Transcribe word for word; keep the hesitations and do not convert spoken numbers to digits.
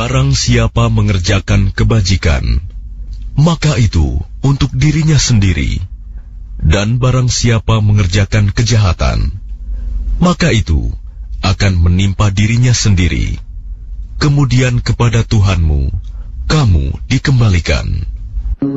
Barang siapa mengerjakan kebajikan, maka itu untuk dirinya sendiri. Dan barang siapa mengerjakan kejahatan, maka itu akan menimpa dirinya sendiri. Kemudian kepada Tuhanmu kamu dikembalikan.